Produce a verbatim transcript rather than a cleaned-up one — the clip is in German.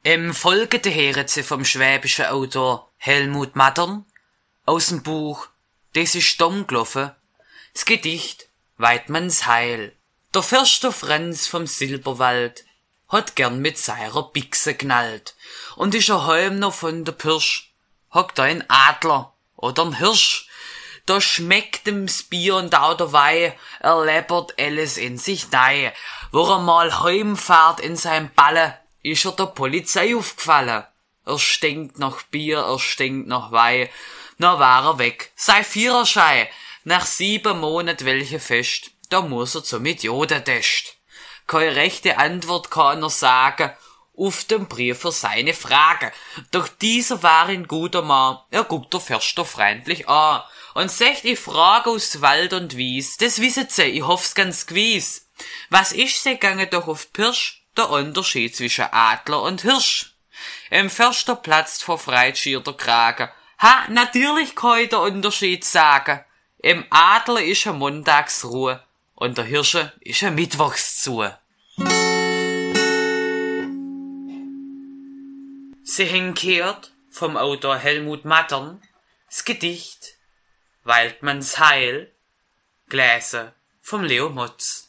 Im folgenden hören Sie vom schwäbischen Autor Helmut Mattern aus dem Buch Das ist dumm gelaufen, das Gedicht Weidmanns Heil. Der Förster Franz vom Silberwald hat gern mit seiner Bichse knallt und ist er heim noch von der Pirsch, hockt ein Adler oder ein Hirsch. Da schmeckt ihm's Bier und auch der Weih, er läppert alles in sich nei. Wo er mal heimfahrt in sein Balle, ist er der Polizei aufgefallen. Er stinkt nach Bier, er stinkt nach Weih. Na war er weg, sei Viererschei. Nach sieben Monaten welche Fest, da muss er zum Idiotentest. Keine rechte Antwort kann er sagen, auf dem Brief für seine Frage. Doch dieser war ein guter Mann, er guckt der Förster freundlich an und sagt, ich frage aus Wald und Wies, das wisset sie, ich hoff's ganz gewiss. Was ist sie gange doch auf Pirsch? Der Unterschied zwischen Adler und Hirsch. Im Förster platzt vor Freit schier der Kragen. Ha, natürlich kann ich der Unterschied sagen. Im Adler ist eine Montagsruhe und der Hirsche ist ein Mittwochszu. Sie haben gehört vom Autor Helmut Mattern das Gedicht Weidmanns Heil, gelesen vom Leo Motz.